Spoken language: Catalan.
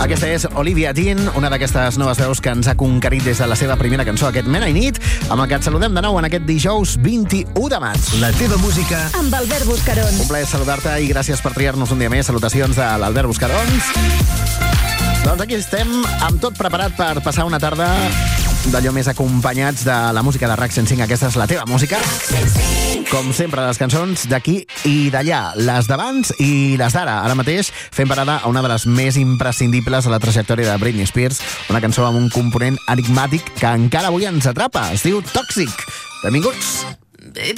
Aquesta és Olivia Dean, una d'aquestes noves veus que ens ha conquerit des de la seva primera cançó, aquest Men I Need, amb el que et saludem de nou en aquest dijous 21 de maig. La teva música amb Albert Buscarons. Un plaer saludar-te i gràcies per triar-nos un dia més. Salutacions de l'Albert Buscarons. Doncs aquí estem, amb tot preparat per passar una tarda d'allò més acompanyats de la música de RAC 105. Aquesta és la teva música. Com sempre, les cançons d'aquí i d'allà, les d'abans i les d'ara. Ara mateix fem parada a una de les més imprescindibles a la trajectòria de Britney Spears, una cançó amb un component enigmàtic que encara avui ens atrapa. Es diu Tòxic. Benvinguts.